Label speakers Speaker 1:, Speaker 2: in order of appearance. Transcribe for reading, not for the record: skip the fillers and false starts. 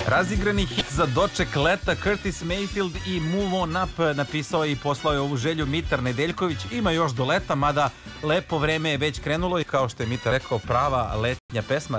Speaker 1: Razigrani hit za doček leta, Curtis Mayfield i Move On Up napisao i poslao je ovu želju Mitar Nedeljković. Ima još do leta, mada lepo vreme je već krenulo i kao što je Mitar rekao, prava letnja pesma.